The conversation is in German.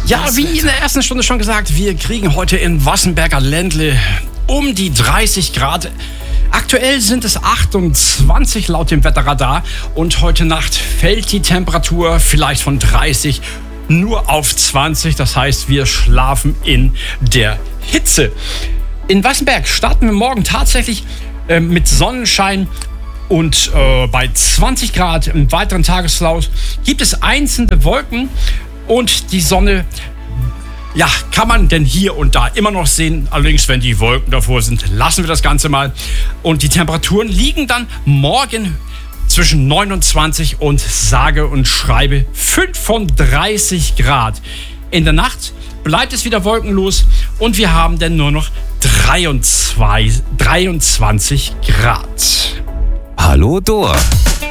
Ja, wie in der ersten Stunde schon gesagt, wir kriegen heute in Wassenberger Ländle um die 30 Grad. Aktuell sind es 28 laut dem Wetterradar und heute Nacht fällt die Temperatur vielleicht von 30 nur auf 20. Das heißt, wir schlafen in der Hitze. In Wassenberg starten wir morgen tatsächlich mit Sonnenschein und bei 20 Grad im weiteren Tagesverlauf gibt es einzelne Wolken und die Sonne, ja, kann man denn hier und da immer noch sehen. Allerdings, wenn die Wolken davor sind, lassen wir das Ganze mal. Und die Temperaturen liegen dann morgen zwischen 29 und sage und schreibe 35 Grad. In der Nacht bleibt es wieder wolkenlos und wir haben dann nur noch 23 Grad. Hallo Dor.